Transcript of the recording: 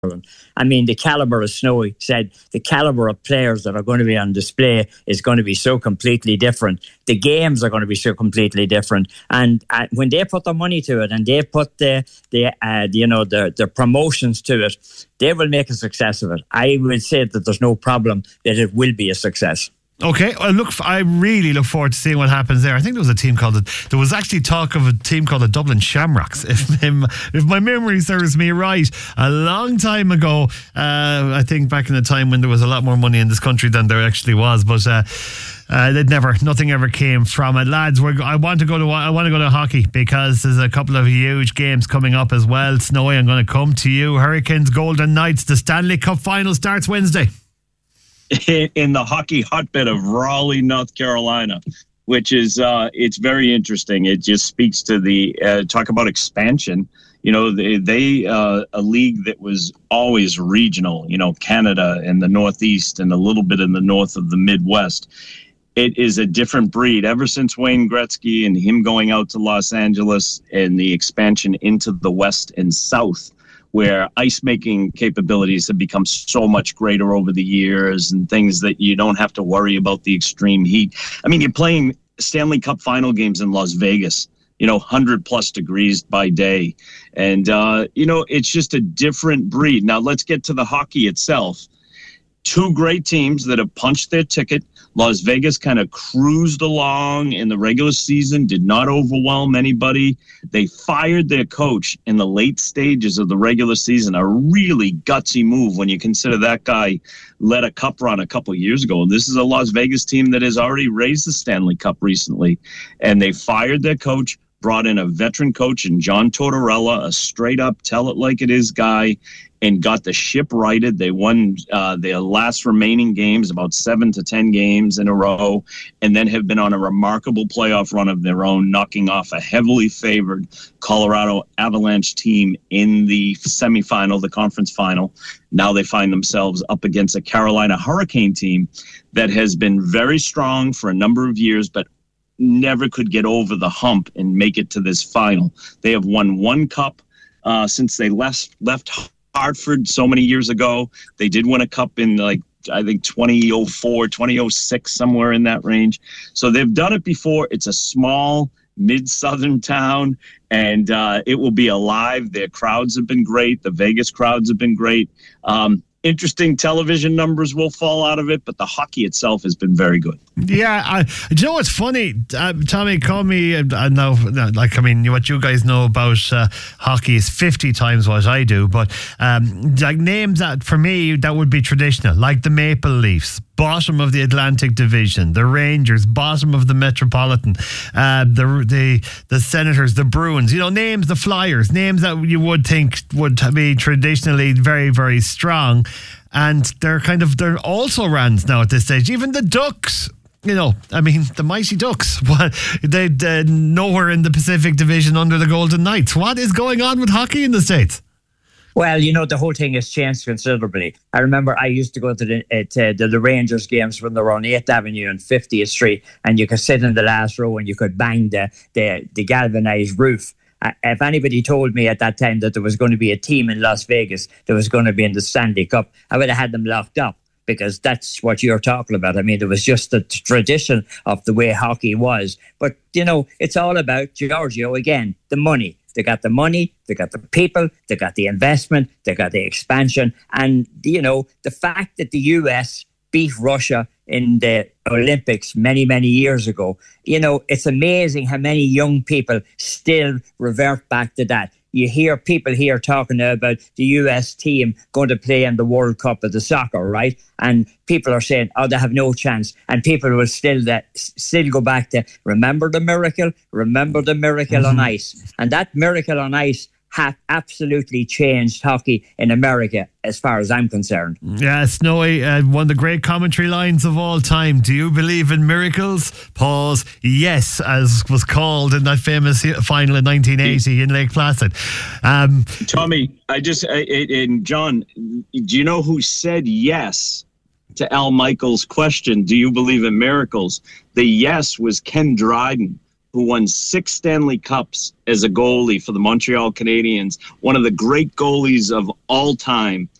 I mean, the calibre of Snowy said the calibre of players that are going to be on display is going to be so completely different. The games are going to be so completely different. And when they put their money to it and they put the promotions to it, they will make a success of it. I would say that there's no problem that it will be a success. Okay, I really look forward to seeing what happens there. I think there was actually talk of a team called the Dublin Shamrocks, if my memory serves me right, a long time ago. I think back in the time when there was a lot more money in this country than there actually was, but nothing ever came from it. Lads, I want to go to hockey because there's a couple of huge games coming up as well. Snowy, I'm going to come to you. Hurricanes, Golden Knights. The Stanley Cup final starts Wednesday. In the hockey hotbed of Raleigh, North Carolina, which is it's very interesting. It just speaks to the talk about expansion. You know, they a league that was always regional. You know, Canada and the Northeast and a little bit in the north of the Midwest. It is a different breed. Ever since Wayne Gretzky and him going out to Los Angeles and the expansion into the West and South, where ice making capabilities have become so much greater over the years and things that you don't have to worry about the extreme heat. I mean, you're playing Stanley Cup final games in Las Vegas, 100 plus degrees by day. And, it's just a different breed. Now let's get to the hockey itself. Two great teams that have punched their ticket. Las Vegas kind of cruised along in the regular season, did not overwhelm anybody. They fired their coach in the late stages of the regular season, a really gutsy move when you consider that guy led a cup run a couple of years ago. This is a Las Vegas team that has already raised the Stanley Cup recently, and they fired their coach, brought in a veteran coach in John Tortorella, a straight-up tell-it-like-it-is guy, and got the ship righted. They won their last remaining games, about 7 to 10 games in a row, and then have been on a remarkable playoff run of their own, knocking off a heavily favored Colorado Avalanche team in the semifinal, the conference final. Now they find themselves up against a Carolina Hurricane team that has been very strong for a number of years, but never could get over the hump and make it to this final. They have won one cup since they left Hartford so many years ago. They did win a cup in I think 2004, 2006, somewhere in that range. So they've done it before. It's a small mid-southern town, and it will be alive. Their crowds have been great. The Vegas crowds have been great. Interesting television numbers will fall out of it, but the hockey itself has been very good. Yeah, you know what's funny? Tommy, call me. What you guys know about hockey is 50 times what I do, but names that for me that would be traditional, like the Maple Leafs, bottom of the Atlantic Division, the Rangers, bottom of the Metropolitan, the Senators, the Bruins. Names, the Flyers, names that you would think would be traditionally very, very strong. And they're also rans now at this stage. Even the Ducks, the mighty Ducks, they're nowhere in the Pacific Division under the Golden Knights. What is going on with hockey in the States? Well, the whole thing has changed considerably. I remember I used to go to the Rangers games when they were on 8th Avenue and 50th Street, and you could sit in the last row and you could bang the galvanized roof. If anybody told me at that time that there was going to be a team in Las Vegas that was going to be in the Stanley Cup, I would have had them locked up, because that's what you're talking about. I mean, there was just the tradition of the way hockey was. But, it's all about, Giorgio, again, the money. They got the money, they got the people, they got the investment, they got the expansion. And, the fact that the US beat Russia in the Olympics many, many years ago, it's amazing how many young people still revert back to that. You hear people here talking about the US team going to play in the World Cup of the soccer, right? And people are saying, they have no chance. And people will still go back to remember the miracle on ice. And that miracle on ice absolutely changed hockey in America, as far as I'm concerned. Yeah, Snowy, one of the great commentary lines of all time. Do you believe in miracles? Pause. Yes, as was called in that famous final in 1980 in Lake Placid. Tommy, and John, do you know who said yes to Al Michaels' question, do you believe in miracles? The yes was Ken Dryden, who won 6 Stanley Cups as a goalie for the Montreal Canadiens, one of the great goalies of all time.